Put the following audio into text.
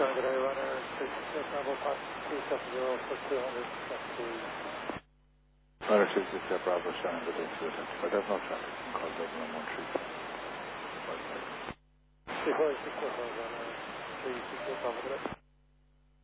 Showing that runner 66 Bravo Foxtrot 270 for 200 Runner 260 Bravo showing the date to identify. There's no traffic in call Dublin 135. Before 6 runner 360 Bravo.